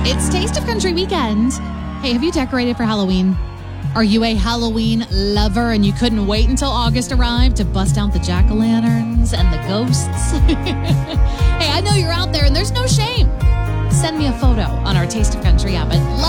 It's Taste of Country weekend. Hey, have you decorated for Halloween? Are you a Halloween lover and you couldn't wait until August arrived to bust out the jack-o'-lanterns and the ghosts? Hey, I know you're out there and there's no shame. Send me a photo on our Taste of Country app. I'd love